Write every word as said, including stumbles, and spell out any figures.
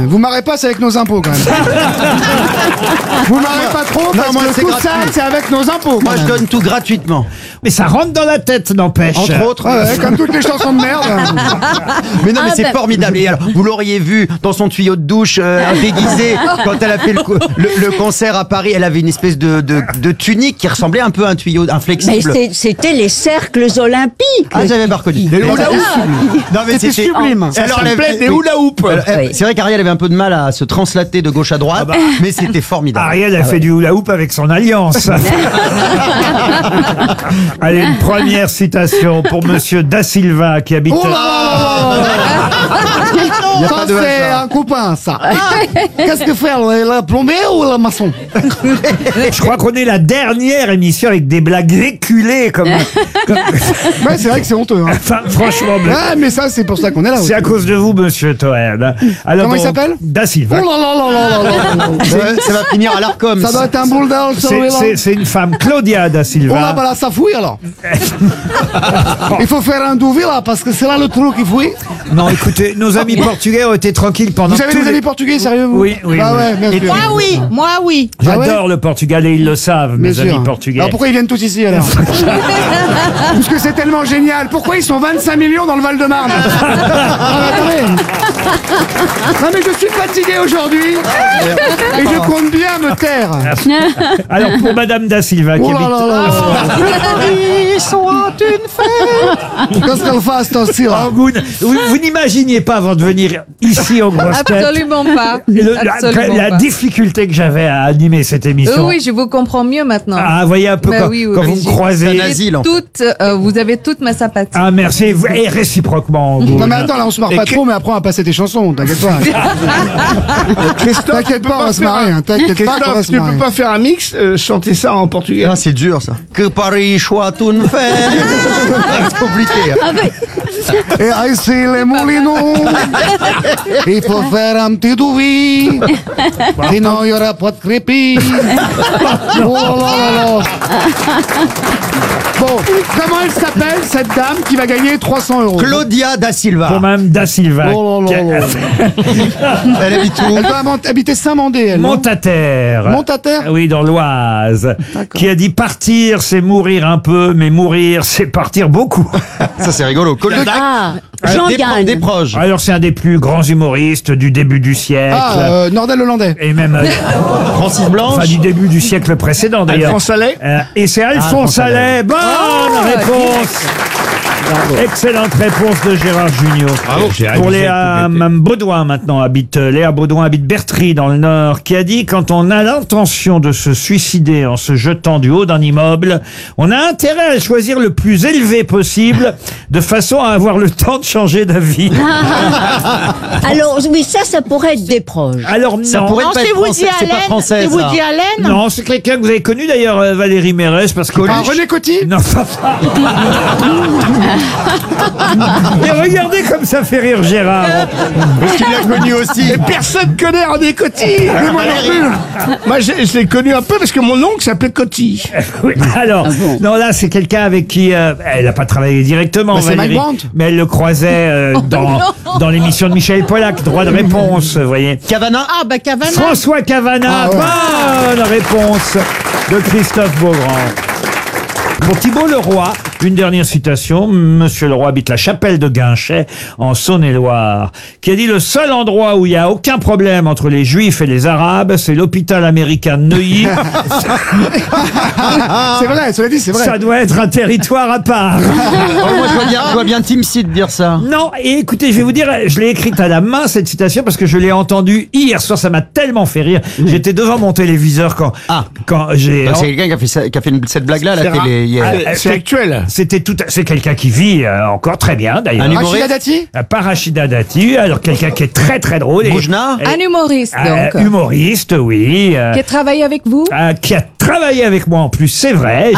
Vous marrez pas, c'est avec nos impôts quand même. Vous marrez pas trop parce moi, que c'est tout gratuit. ça, c'est avec nos impôts. Moi, je donne tout gratuitement. Mais ça rentre dans la tête, n'empêche. Entre autres. Ouais, ouais, comme toutes les chansons de merde. Mais non, mais Ah, c'est bah- formidable. Et alors, vous l'auriez vu dans son tuyau de douche euh, déguisé quand elle a fait le, co- le, le concert à Paris. Elle avait une espèce de, de, de tunique qui ressemblait un peu à un tuyau, un Mais flexible. c'est- c'était les cercles olympiques. Ah, j'avais pas reconnu. Les hula hoop. Non, mais C'était sublime. Et alors, elle avait- des oui. hula hoop. Alors, elle- Oui. C'est vrai qu'Ariel avait un peu de mal à se translater de gauche à droite, mais c'était formidable. Ariel a fait du hula hoop avec son alliance. Allez, une première citation pour Monsieur Da Silva qui habite. Oh là là là là. Il y a Ça, pas de c'est hasard. un copain, ça. Qu'est-ce que faire, le plombier ou le maçon? Je crois qu'on est la dernière émission avec des blagues véhiculées comme. comme- Ouais, c'est vrai que c'est honteux. Hein. Enfin, franchement. mais- Ouais, mais ça, c'est pour ça qu'on est là. C'est à cause de vous, Monsieur Toen. Alors, Comment il donc, s'appelle Da Oh Silva. là là là là là là là. Ça, va- ça va finir à l'Arcom. Ça doit être un boule d'or, C'est- celui-là. C'est c'est une femme, Claudia Da Oh là, Silva. bah là, ça fouille alors. Il faut faire un douvi là, parce que c'est là le trou qui fouille. Non, écoutez, nos amis portugais ont été tranquilles pendant Vous avez tous des les- amis portugais, sérieux vous? Oui, oui, Ah oui. ouais, bien sûr. Moi oui, moi oui. J'adore Ah ouais le Portugal et ils le savent, mes Bien amis sûr. portugais. Alors pourquoi ils viennent tous ici alors? Parce que c'est tellement génial. Pourquoi ils sont vingt-cinq millions dans le Val-de-Marne? Ah, mais attendez. Non mais je suis fatigué aujourd'hui et je compte bien me taire. Alors pour Madame Da Silva qui Oh là habite- là là là. Ils sont une fête. Qu'est-ce qu'elle fasse aussi là? Angoune. Vous, vous n'imaginiez pas avant de venir ici au Grosses Têtes Absolument pas. le- la, Absolument la pas. difficulté que j'avais à animer cette émission. Oui, je vous comprends mieux maintenant. Ah, vous voyez un peu Bah quand, oui, oui, quand oui, vous me j'ai- croisez. C'est un asile, en fait. Toutes, euh, vous avez toute ma sympathie. Ah merci, Vous- et réciproquement. Angoune. Non mais attends, là on se marre pas trop, mais après on va passer tes chansons, t'inquiète pas. T'inquiète pas, on va se marrer, hein. T'inquiète pas, on va Christophe, se tu marrer. peux pas faire un mix, euh, chanter ça en portugais. Ah, c'est dur ça. Que Paris soit une fête. C'est compliqué. hein. Et ici les moulineaux, il faut faire un petit douvi, sinon il n'y aura pas de crépi. Oh là là là. Bon, comment elle s'appelle cette dame qui va gagner trois cents euros? Claudia Da Silva. Pour Madame Da Silva. Oh là là là. Elle habite où? Elle va mont- habiter Saint-Mandé, elle. non Montataire. Montataire Oui, dans l'Oise. Qui a dit partir, c'est mourir un peu, mais mourir, c'est partir beaucoup. Ça, c'est rigolo. Claudia Ah, Euh, Jean des, pro- Yann. des proches. Alors, c'est un des plus grands humoristes du début du siècle. Ah, euh, Nordel Hollandais. Et même, euh, Francis Blanche. enfin, du début du siècle précédent, d'ailleurs. Alphonse Allais. Euh, et c'est Alphonse Alphonse Allais. Allais. Bonne réponse. Excellente réponse de Gérard Junior. Pour Léa Mme Baudouin maintenant habite Léa Baudouin habite Bertry dans le Nord, qui a dit quand on a l'intention de se suicider en se jetant du haut d'un immeuble, on a intérêt à choisir le plus élevé possible, de façon à avoir le temps de changer d'avis. Alors, oui, ça, ça pourrait être des proches. Alors Ça non. pourrait Non, pas c'est être Woody français, c'est pas Allen. français. C'est ça. Woody Allen. Non, c'est quelqu'un que vous avez connu d'ailleurs, euh, Valérie Mérès, parce que Ah, René Coty. non, pas ça. Mais regardez comme ça fait rire Gérard. Parce qu'il l'a connu aussi. Personne connaît René Coty. Moi non plus. Moi, je, je l'ai connu un peu parce que mon oncle s'appelait Coty. Oui, alors, non, là, c'est quelqu'un avec qui euh, elle n'a pas travaillé directement, Bah, c'est Valérie, Mike Brandt. mais elle le croisait euh, dans, dans l'émission de Michel Pollack, droit de réponse, vous voyez. Cavana. Ah, bah Cavana. François Cavana, Ah ouais. bonne réponse de Christophe Beaugrand. Pour Thibault Leroy, une dernière citation. Monsieur Leroy habite la chapelle de Guinchet, en Saône-et-Loire, qui a dit « Le seul endroit où il n'y a aucun problème entre les Juifs et les Arabes, c'est l'hôpital américain de Neuilly. C'est vrai, cela dit, c'est vrai. Ça doit être un territoire à part. » Oh, moi, je vois bien, je vois bien Tim Seed dire ça. Non, et écoutez, je vais vous dire, je l'ai écrite à la main, cette citation, parce que je l'ai entendue hier soir, ça m'a tellement fait rire. J'étais devant mon téléviseur quand, Ah. quand j'ai... Bah, c'est quelqu'un qui a fait, ça- qui a fait une- cette blague-là à la C'est télé hier. rare. C'est- C'est actuel. C'était tout, c'est quelqu'un qui vit euh, encore très bien, d'ailleurs. Un humoriste. Rachida Dati. Euh, Pas Rachida Dati, alors quelqu'un qui est très très drôle. et- Boujna. et- Un humoriste, euh, donc. humoriste, oui. euh, Qui a travaillé avec vous. euh, qui a travaillé avec moi en plus, c'est vrai.